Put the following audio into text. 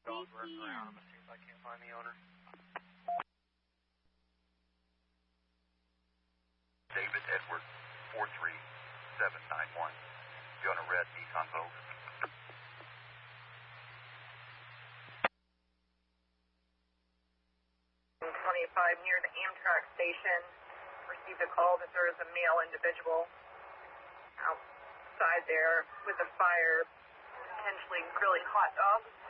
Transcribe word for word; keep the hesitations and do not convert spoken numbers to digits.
Dog running around. I'm going to see if I can find the owner. David Edward, four three seven nine one. You on a red Nissan Vogue? twenty-five near the Amtrak station. Received a call that there is a male individual outside there with a fire, potentially grilling hot dogs.